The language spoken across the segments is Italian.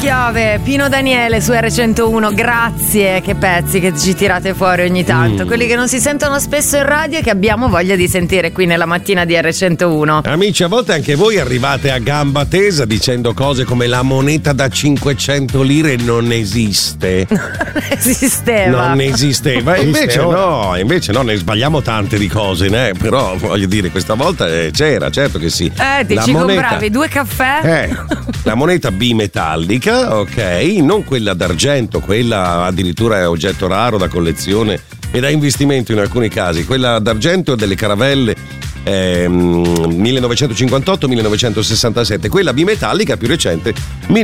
Chiove, Pino Daniele su R101, grazie, che pezzi che ci tirate fuori ogni tanto, quelli che non si sentono spesso in radio e che abbiamo voglia di sentire qui nella mattina di R101. Amici, a volte anche voi arrivate a gamba tesa dicendo cose come la moneta da 500 lire non esiste. Non esisteva. Invece no, ne sbagliamo tante di cose, né? Però voglio dire, questa volta c'era, certo che sì. Ti ci compravi 2 caffè? La moneta bimetallica, ok, non quella d'argento, quella addirittura è oggetto raro da collezione e da investimento in alcuni casi. Quella d'argento delle caravelle 1958-1967, quella bimetallica più recente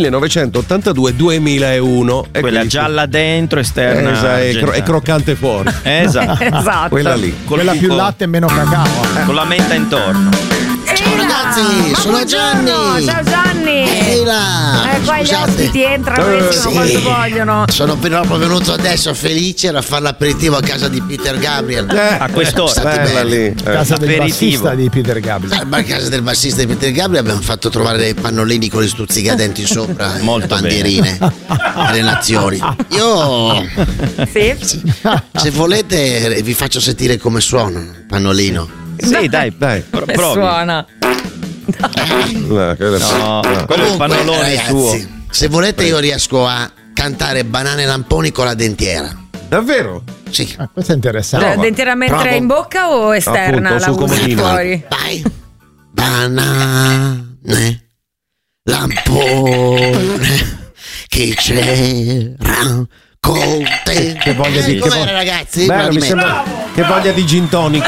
1982-2001. Quella gialla dentro, esterna e croccante fuori. Esatto. Quella lì. Quella più latte e meno cacao. Con la menta intorno. Ciao ragazzi, sono Gianni. Ciao Gianni. Qua gli ospiti entrano quando vogliono. Sono proprio venuto adesso felice a fare l'aperitivo a casa di Peter Gabriel. A quest'ora lì. Casa del bassista di Peter Gabriel. A casa del bassista di Peter Gabriel abbiamo fatto trovare dei pannolini con le stuzzicadenti sopra. Molto bandierine delle nazioni. Io se volete vi faccio sentire come suona il pannolino. Sì, dai. Provi. Suona. No, quello è il pannolone, ragazzi, suo. Se volete io riesco a cantare Banane Lamponi con la dentiera. Davvero? Sì. Questo è interessante. Dentiera mentre è in bocca o esterna? Appunto, sul comodino. Fuori. Vai. Banane Lampone che c'era con te. Che voglia di com'era, ragazzi? Bello, mi sembra che voglia di gin tonic.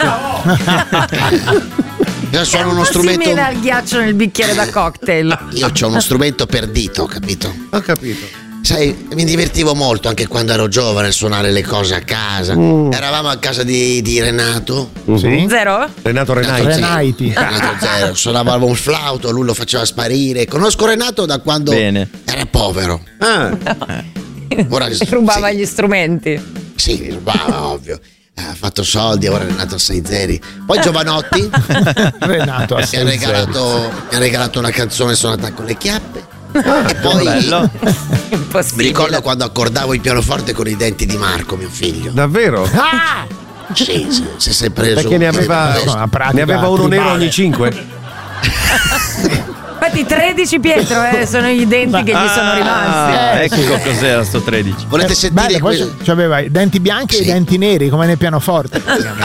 Io sono uno strumento. Si mena il ghiaccio nel bicchiere da cocktail. Io ho uno strumento per dito, capito? Ho capito. Sai, mi divertivo molto anche quando ero giovane a suonare le cose a casa. Eravamo a casa di Renato. Sì? Zero? Renato Renaiti. Renato Zero. Suonavamo un flauto, lui lo faceva sparire. Conosco Renato da quando era povero. Ora, rubava gli strumenti. Sì, rubava, ovvio. Ha fatto soldi, ora è Renato a 6 zeri. Poi Giovanotti Renato a 6 mi ha regalato una canzone suonata con le chiappe. E poi mi ricordo quando accordavo il pianoforte con i denti di Marco, mio figlio. Davvero? Sì, si è preso. Perché ne aveva uno nero ogni 5. Infatti 13 Pietro, sono i denti che gli sono rimasti. Ecco cos'era sto 13. Volete sentire poi aveva i denti bianchi e i denti neri come nel pianoforte.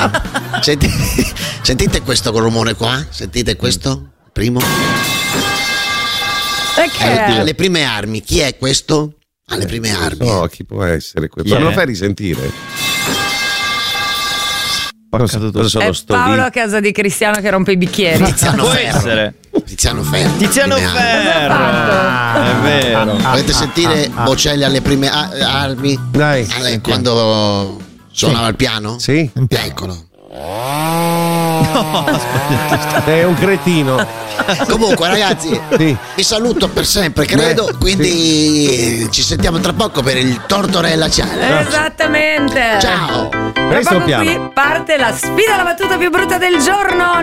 Sentite questo rumore qua? Sentite questo? Primo? Alle prime armi. Chi è questo? Alle prime armi. No, chi può essere questo? Me lo fai risentire? È Paolo a casa di Cristiano che rompe i bicchieri. Tiziano Ferro. È vero. Volete sentire Bocelli alle prime armi? Dai. Quando suonava il piano? Sì. Eccolo. È un cretino. Comunque ragazzi, vi saluto per sempre, credo. Quindi ci sentiamo tra poco per il Tortorella Challenge. Esattamente. Ciao. Tra poco qui parte la sfida alla battuta più brutta del giorno.